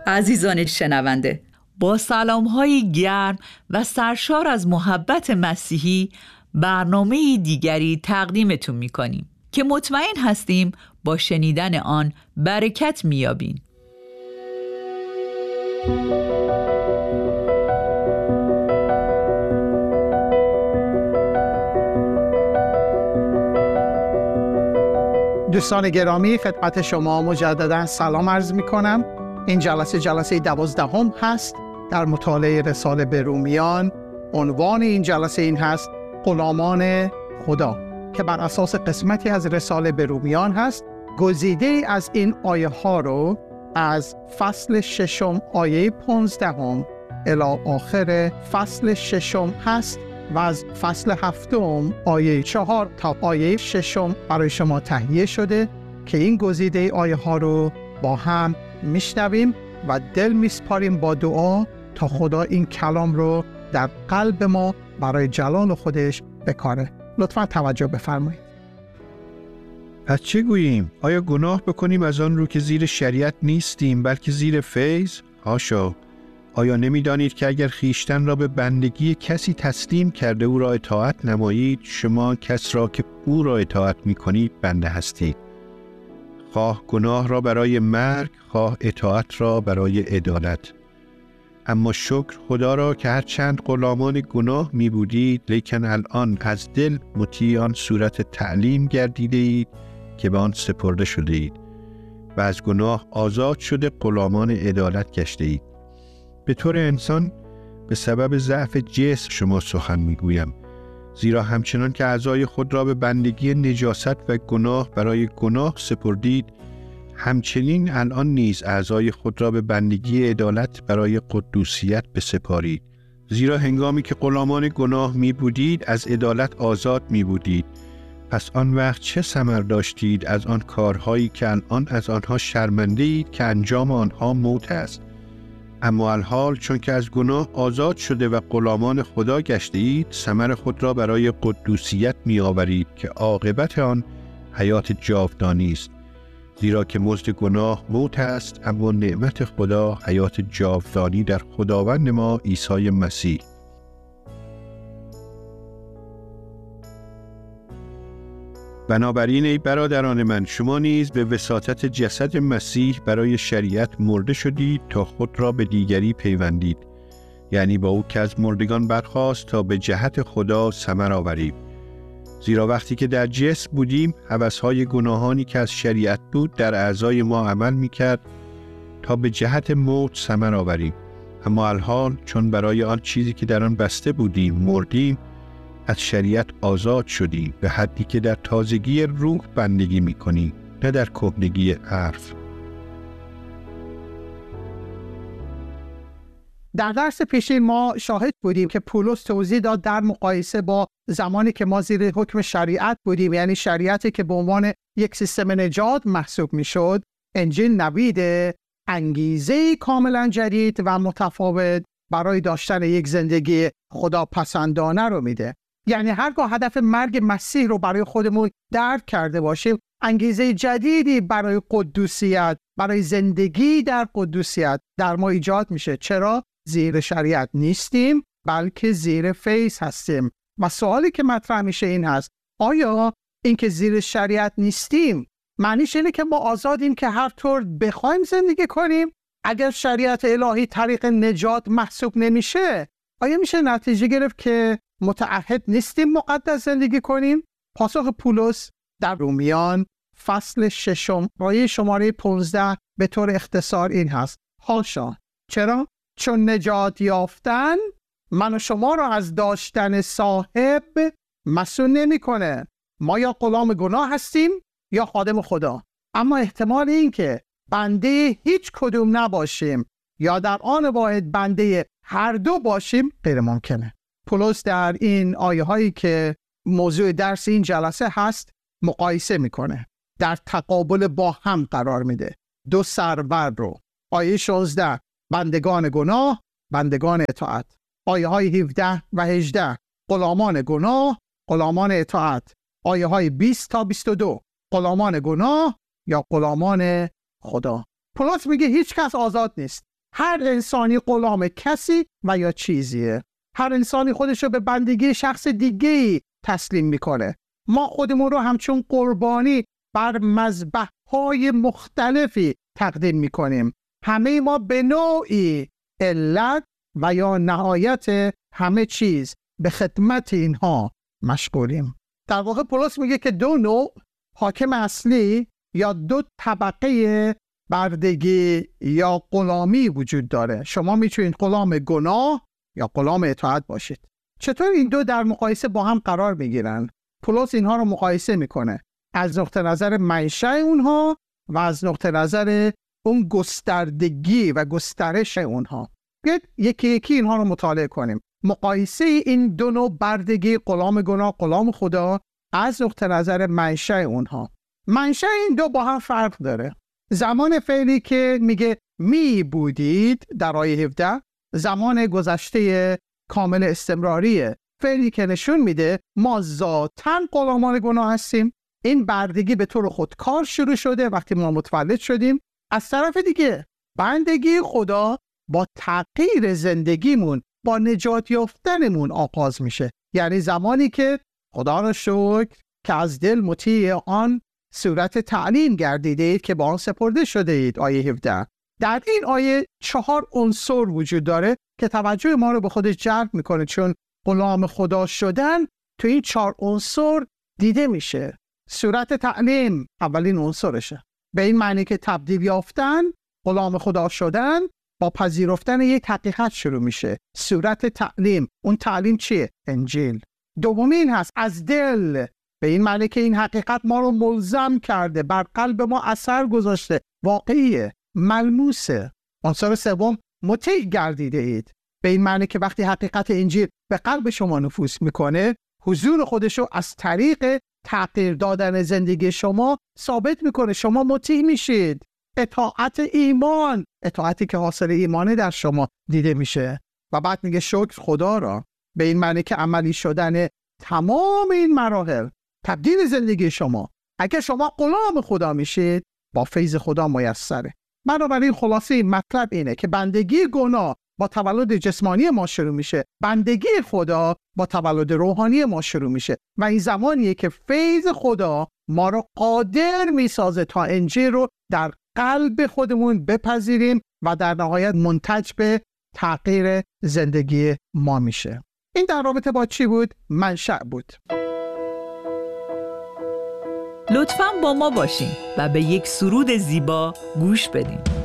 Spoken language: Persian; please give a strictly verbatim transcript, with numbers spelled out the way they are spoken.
عزیزان شنونده، با سلام‌های گرم و سرشار از محبت مسیحی برنامه دیگری تقدیمتون می‌کنیم که مطمئن هستیم با شنیدن آن برکت می‌یابین. دوستان گرامی، خدمت شما مجددا سلام عرض می‌کنم. این جلسه جلسه دوازدهم هست در مطالعه رساله به رومیان. عنوان این جلسه این هست غلامان خدا، که بر اساس قسمتی از رساله به رومیان هست. گزیده از این آیه ها رو از فصل ششم آیه پانزدهم الی آخر فصل ششم هست و از فصل هفتم آیه چهار تا آیه ششم برای شما تهیه شده که این گزیده آیه ها رو با هم میشنویم و دل میسپاریم با دعا تا خدا این کلام رو در قلب ما برای جلال خودش بکاره. لطفا توجه بفرمایید. پس چه گوییم؟ آیا گناه بکنیم از آن رو که زیر شریعت نیستیم بلکه زیر فیض؟ حاشا! آیا نمی‌دانید که اگر خیشتن را به بندگی کسی تسلیم کرده او را اطاعت نمایید، شما کس را که او را اطاعت می‌کنید بنده هستید؟ خواه گناه را برای مرگ، خواه اطاعت را برای عدالت. اما شکر خدا را که هر چند غلامان گناه می بودید، لیکن الان از دل مطیع آن صورت تعلیم گردیده اید که به آن سپرده شده اید و از گناه آزاد شده غلامان عدالت گشته اید. به طور انسان به سبب ضعف جسم شما سخن می گویم، زیرا همچنان که اعضای خود را به بندگی نجاست و گناه برای گناه سپردید، همچنین الان نیز اعضای خود را به بندگی عدالت برای قدوسیت بسپارید. زیرا هنگامی که غلامان گناه می بودید از عدالت آزاد می بودید. پس آن وقت چه ثمر داشتید از آن کارهایی که الان از آنها شرمنده اید که انجام آنها موت است؟ اما الحال چون که از گناه آزاد شده و غلامان خدا گشته اید، ثمر خود را برای قدوسیت می آورید که عاقبت آن حیات جاودانی است. زیرا که مزد گناه موت است، اما نعمت خدا حیات جاودانی در خداوند ما عیسی مسیح. بنابراین ای برادران من، شما نیز به وساطت جسد مسیح برای شریعت مرده شدید تا خود را به دیگری پیوندید، یعنی با او که از مردگان برخاست تا به جهت خدا ثمر آوریم. زیرا وقتی که در جسم بودیم، هوس‌های گناهانی که از شریعت بود در اعضای ما عمل می‌کرد تا به جهت موت ثمر آوریم. اما الحال چون برای آن چیزی که در آن بسته بودیم مردیم، از شریعت آزاد شدیم، به حدی که در تازگی روح بندگی می‌کنیم، نه در کهنگی حرف. در درس پیشین ما شاهد بودیم که پولس توضیح داد در مقایسه با زمانی که ما زیر حکم شریعت بودیم، یعنی شریعتی که به عنوان یک سیستم نجات محسوب میشد، انجیل نوید انگیزه کاملا جدید و متفاوت برای داشتن یک زندگی خداپسندانه رو میده. یعنی هرگاه هدف مرگ مسیح رو برای خودمون درک کرده باشیم، انگیزه جدیدی برای قدوسیت، برای زندگی در قدوسیت در ما ایجاد میشه. چرا؟ زیر شریعت نیستیم بلکه زیر فیض هستیم. و سوالی که مطرح میشه این هست: آیا اینکه زیر شریعت نیستیم معنیش اینه که ما آزادیم که هر طور بخوایم زندگی کنیم؟ اگر شریعت الهی طریق نجات محسوب نمیشه، آیا میشه نتیجه گرفت که متعهد نیستیم مقدس زندگی کنیم؟ پاسخ پولس در رومیان فصل ششم آیه شماره پانزده به طور اختصار این هست: حاشا! چرا؟ چون نجات یافتن من و شما را از داشتن صاحب مسئول نمی‌کنه. ما یا غلام گناه هستیم یا خادم خدا. اما احتمال این که بنده هیچ کدوم نباشیم یا در آن واحد بنده هر دو باشیم غیر ممکنه. پولس در این آیه هایی که موضوع درس این جلسه هست مقایسه میکنه، در تقابل با هم قرار میده دو سرور رو. آیه شانزده بندگان گناه، بندگان اطاعت. آیه های هفده و هجده غلامان گناه، غلامان اطاعت. آیه های بیست تا بیست و دو غلامان گناه یا غلامان خدا. پولس میگه هیچ کس آزاد نیست. هر انسانی غلام کسی و یا چیزیه. هر انسانی خودش رو به بندگی شخص دیگه‌ای تسلیم میکنه. ما خودمون رو همچون قربانی بر مذبح‌های مختلفی تقدیم میکنیم. همه ما به نوعی علت و یا نهایت همه چیز به خدمت اینها مشغولیم. در واقع پولس میگه که دو نوع حاکم اصلی یا دو طبقه بردگی یا غلامی وجود داره. شما میتونید غلام گناه یا غلام اطاعت باشید. چطور این دو در مقایسه با هم قرار میگیرن؟ پولس اینها رو مقایسه میکنه از نقطه نظر منشأ اونها و از نقطه نظر اون گستردگی و گسترش اونها. بیاید یکی یکی اینها رو مطالعه کنیم. مقایسه این دو نوع بردگی، غلام گناه، غلام خدا، از نقطه نظر منشأ اونها. منشأ این دو با هم فرق داره. زمان فعلی که میگه می بودید در آیه هفده، زمان گذشته کامل استمراریه. فعلی که نشون میده ما ذاتاً غلامان گناه هستیم. این بردگی به طور خودکار شروع شده وقتی ما متولد شدیم. از طرف دیگه بندگی خدا با تغییر زندگیمون، با نجات یافتنمون آغاز میشه. یعنی زمانی که خدا را شکر که از دل مطیع آن صورت تعلیم گردیده اید که با آن سپرده شده اید. آیه هفده. در این آیه چهار عنصر وجود داره که توجه ما رو به خودش جلب میکنه، چون غلام خدا شدن تو این چهار عنصر دیده میشه. صورت تعلیم اولین عنصرشه، به این معنی که تبدیل یافتن، غلام خدا شدن با پذیرفتن یک حقیقت شروع میشه. صورت تعلیم، اون تعلیم چیه؟ انجیل. دومین هست از دل، به این معنی که این حقیقت ما رو ملزم کرده، بر قلب ما اثر گذاشته، واقعیه، ملموسه. عنصر سوم مطیع گردیده اید، به این معنی که وقتی حقیقت انجیل به قلب شما نفوذ میکنه، حضور خودشو از طریق تغییر دادن زندگی شما ثابت میکنه. شما مطیع میشید. اطاعت ایمان، اطاعتی که حاصل ایمانه در شما دیده میشه. و بعد میگه شکر خدا را، به این معنی که عملی شدن تمام این مراحل تبدیل زندگی شما، اگه شما غلام خدا میشید، با فیض خدا میسره. بنابراین خلاصه این مطلب اینه که بندگی گناه با تولد جسمانی ما شروع میشه، بندگی خدا با تولد روحانی ما شروع میشه و این زمانیه که فیض خدا ما رو قادر میسازه تا انجیل رو در قلب خودمون بپذیریم و در نهایت منتج به تغییر زندگی ما میشه. این در رابطه با چی بود؟ منشأ بود. لطفاً با ما باشین و به یک سرود زیبا گوش بدین.